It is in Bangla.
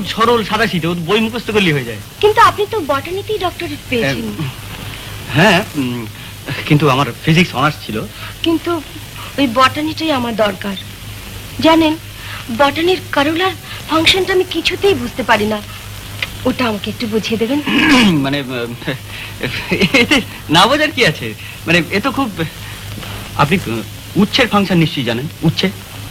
সহজ সরল সাদাসিধে, বই মুখস্থ করলে হয়ে যায়। কিন্তু আপনি তো বটানিতেই ডক্টরেট পেয়েছেন। হ্যাঁ, কিন্তু আমার ফিজিক্স অনার্স ছিল। কিন্তু ওই বটানিটাই আমার দরকার। জানেন, বটানির কারুলার ফাংশনটা আমি কিছুতেই বুঝতে পারি না। ওটা আমাকে একটু বুঝিয়ে দেবেন? মানে এতে না বোঝার কি আছে? মানে এ তো খুব, আপনি উচ্ছের ফাংশন নিশ্চয়ই জানেন। উচ্ছে